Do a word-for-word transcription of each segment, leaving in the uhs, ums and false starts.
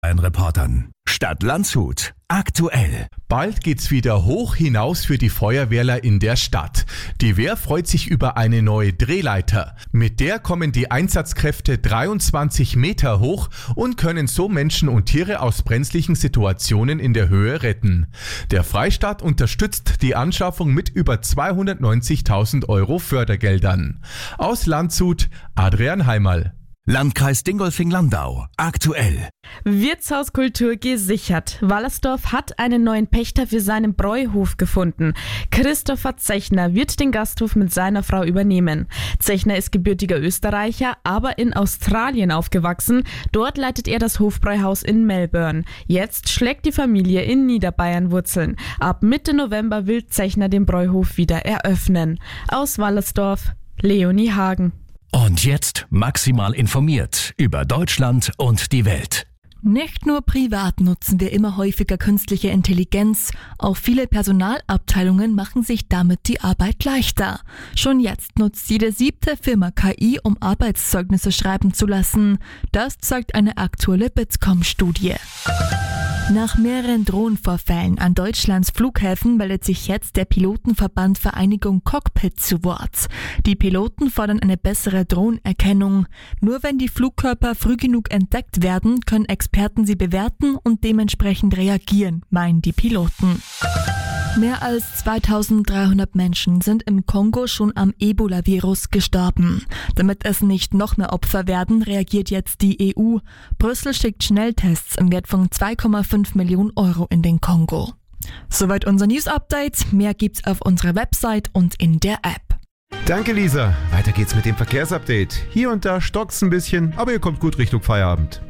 Reportern. Stadt Landshut. Aktuell. Bald geht's wieder hoch hinaus für die Feuerwehrler in der Stadt. Die Wehr freut sich über eine neue Drehleiter. Mit der kommen die Einsatzkräfte dreiundzwanzig Meter hoch und können so Menschen und Tiere aus brenzlichen Situationen in der Höhe retten. Der Freistaat unterstützt die Anschaffung mit über zweihundertneunzigtausend Euro Fördergeldern. Aus Landshut, Adrian Heimerl. Landkreis Dingolfing-Landau. Aktuell. Wirtshauskultur gesichert. Wallersdorf hat einen neuen Pächter für seinen Bräuhof gefunden. Christopher Zechner wird den Gasthof mit seiner Frau übernehmen. Zechner ist gebürtiger Österreicher, aber in Australien aufgewachsen. Dort leitet er das Hofbräuhaus in Melbourne. Jetzt schlägt die Familie in Niederbayern Wurzeln. Ab Mitte November will Zechner den Bräuhof wieder eröffnen. Aus Wallersdorf, Leonie Hagen. Und jetzt maximal informiert über Deutschland und die Welt. Nicht nur privat nutzen wir immer häufiger künstliche Intelligenz, auch viele Personalabteilungen machen sich damit die Arbeit leichter. Schon jetzt nutzt jede siebte Firma K I, um Arbeitszeugnisse schreiben zu lassen. Das zeigt eine aktuelle Bitkom-Studie. Nach mehreren Drohnenvorfällen an Deutschlands Flughäfen meldet sich jetzt der Pilotenverband Vereinigung Cockpit zu Wort. Die Piloten fordern eine bessere Drohnenerkennung. Nur wenn die Flugkörper früh genug entdeckt werden, können Experten sie bewerten und dementsprechend reagieren, meinen die Piloten. Mehr als zweitausenddreihundert Menschen sind im Kongo schon am Ebola-Virus gestorben. Damit es nicht noch mehr Opfer werden, reagiert jetzt die E U. Brüssel schickt Schnelltests im Wert von zwei Komma fünf Millionen Euro in den Kongo. Soweit unser News-Update. Mehr gibt's auf unserer Website und in der App. Danke, Lisa. Weiter geht's mit dem Verkehrsupdate. Hier und da stockt's ein bisschen, aber ihr kommt gut Richtung Feierabend.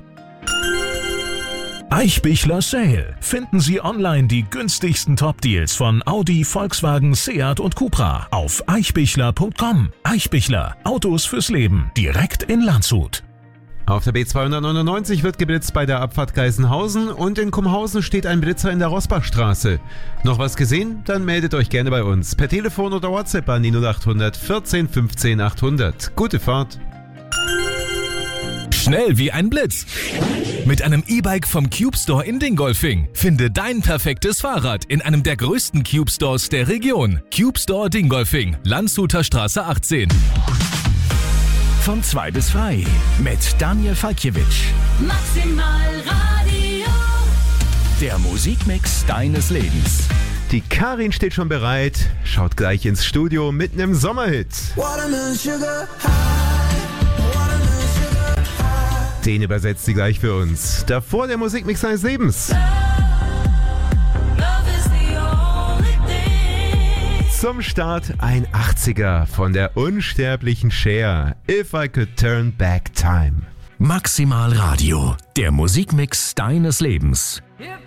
Eichbichler Sale. Finden Sie online die günstigsten Top-Deals von Audi, Volkswagen, Seat und Cupra auf eichbichler punkt com. Eichbichler. Autos fürs Leben. Direkt in Landshut. Auf der B zweihundertneunundneunzig wird geblitzt bei der Abfahrt Geisenhausen und in Kumhausen steht ein Blitzer in der Rosbachstraße. Noch was gesehen? Dann meldet euch gerne bei uns. Per Telefon oder WhatsApp an die null achthundert vierzehn fünfzehn achthundert. Gute Fahrt. Schnell wie ein Blitz. Mit einem E-Bike vom Cube Store in Dingolfing. Finde dein perfektes Fahrrad in einem der größten Cube Stores der Region. Cube Store Dingolfing, Landshuter Straße achtzehn. Von zwei bis drei mit Daniel Falkiewicz. Maximal Radio. Der Musikmix deines Lebens. Die Karin steht schon bereit, schaut gleich ins Studio mit einem Sommerhit. Den übersetzt sie gleich für uns. Davor der Musikmix seines Lebens. Zum Start ein achtziger von der unsterblichen Cher. If I Could Turn Back Time. Maximal Radio. Der Musikmix deines Lebens. If